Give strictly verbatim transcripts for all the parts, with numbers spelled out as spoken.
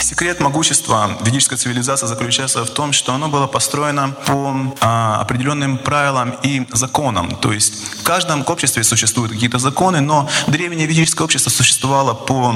Секрет могущества ведической цивилизации заключается в том, что оно было построено по а, определенным правилам и законам. То есть в каждом обществе существуют какие-то законы, но древнее ведическое общество существовало по,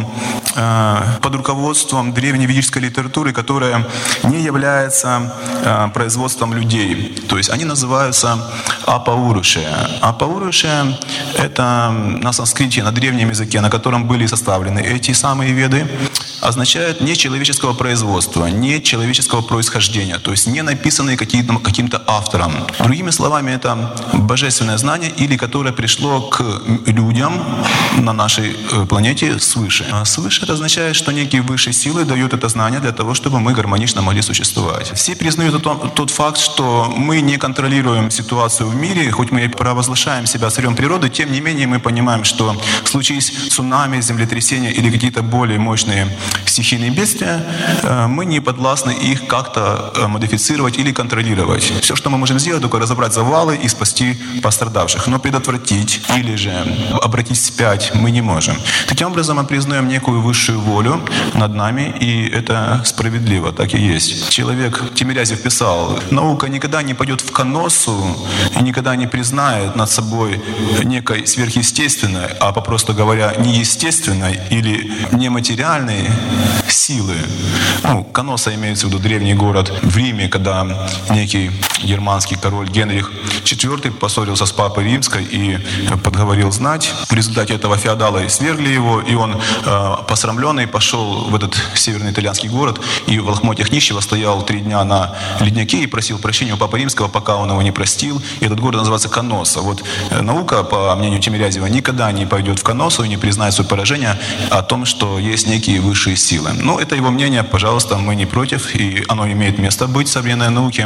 а, под руководством древней ведической литературы, которая не является а, производством людей. То есть они называются апаурушия. Апаурушия — это на санскрите, на древнем языке, на котором были составлены эти самые веды, означает не человеческого производства, не человеческого происхождения, то есть не написанные каким-то автором. Другими словами, это божественное знание, или которое пришло к людям на нашей планете свыше. А свыше это означает, что некие высшие силы дают это знание для того, чтобы мы гармонично могли существовать. Все признают тот, тот факт, что мы не контролируем ситуацию в мире, хоть мы и провозглашаем себя царем природы, тем не менее мы понимаем, что случись цунами, землетрясения или какие-то более мощные стихийные бедствия, мы не подвластны их как-то модифицировать или контролировать. Все, что мы можем сделать, только разобрать завалы и спасти пострадавших. Но предотвратить или же обратить вспять мы не можем. Таким образом, мы признаем некую высшую волю над нами, и это справедливо, так и есть. Человек, Тимирязев писал, наука никогда не пойдет в коносу и никогда не признает над собой некой сверхъестественной, а попросту говоря, неестественной или нематериальной силы. Ну, Коноса имеется в виду древний город в Риме, когда некий германский король Генрих четвёртый поссорился с папой Римской и подговорил знать. В результате этого феодалы свергли его, и он, э, посрамленный, пошел в этот северный итальянский город и в лохмотьях нищего стоял три дня на леднике и просил прощения у папы Римского, пока он его не простил. И этот город называется Коноса. Вот э, наука, по мнению Тимирязева, никогда не пойдет в Коносу и не признает свое поражение о том, что есть некие высшие силы. Ну, это его мнение, пожалуйста, мы не против, и оно имеет место быть в современной науке.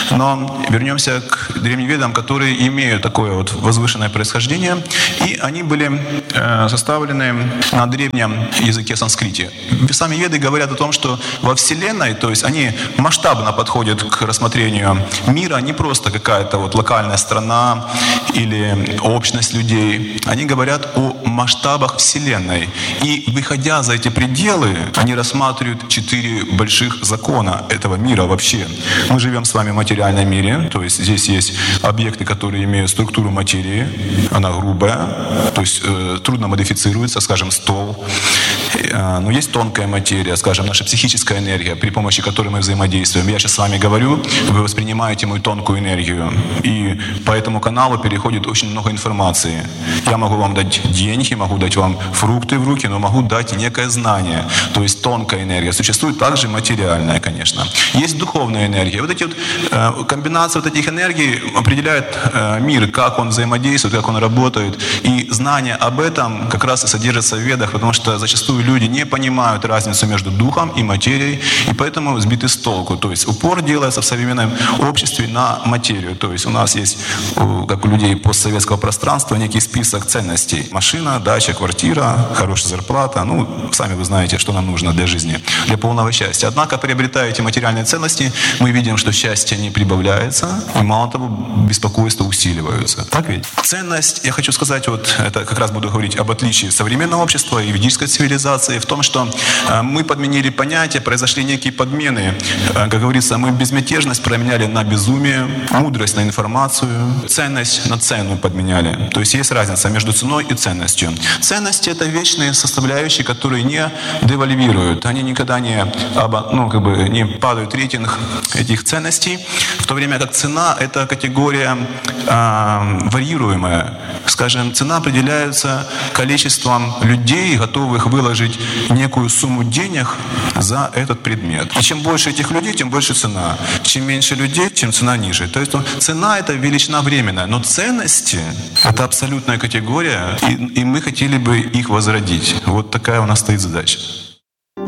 Но вернемся к древним ведам, которые имеют такое вот возвышенное происхождение, и они были э, составлены на древнем языке санскрите. Сами веды говорят о том, что во Вселенной, то есть они масштабно подходят к рассмотрению мира, не просто какая-то вот локальная страна или общность людей. Они говорят о масштабах Вселенной. И выходя за эти пределы, они рассматривают четыре больших закона этого мира вообще. Мы живем с вами в материальном мире, то есть здесь есть объекты, которые имеют структуру материи, она грубая, то есть э, трудно модифицируется, скажем, стол. Э, но есть тонкая материя, скажем, наша психическая энергия, при помощи которой мы взаимодействуем. Я сейчас с вами говорю, вы воспринимаете мою тонкую энергию, и по этому каналу переходит очень много информации. Я могу вам дать деньги, могу дать вам фрукты в руки, но могу дать некое знание, то есть тонкая энергия. Существует также материальная, конечно. Есть духовная энергия. Вот эти вот э, комбинации вот этих энергий определяет э, мир, как он взаимодействует, как он работает. И знание об этом как раз и содержится в ведах, потому что зачастую люди не понимают разницу между духом и материей, и поэтому сбиты с толку. То есть упор делается в современном обществе на материю. То есть у нас есть, как у людей постсоветского пространства, некий список ценностей. Машина, дача, квартира, хорошая зарплата. Ну, сами вы знаете, что нам нужно для жизни, для полного счастья. Однако, приобретая эти материальные ценности, мы видим, что счастье не прибавляется, и мало того, беспокойство усиливаются. Так ведь? Ценность, я хочу сказать, вот это как раз буду говорить об отличии современного общества и ведической цивилизации, в том, что э, мы подменили понятия, произошли некие подмены. Э, как говорится, мы безмятежность променяли на безумие, мудрость на информацию, ценность на цену подменяли. То есть есть разница между ценой и ценностью. Ценности — это вечные составляющие, которые не девальвируют, они никогда не, ну, как бы не падают в рейтинг этих ценностей, в то время как цена — это категория э, варьируемая. Скажем, цена определяется количеством людей, готовых выложить некую сумму денег за этот предмет. И чем больше этих людей, тем больше цена. Чем меньше людей, тем цена ниже. То есть цена — это величина временная, но ценности — это абсолютная категория, и, и мы хотели бы их возродить. Вот такая у нас стоит задача.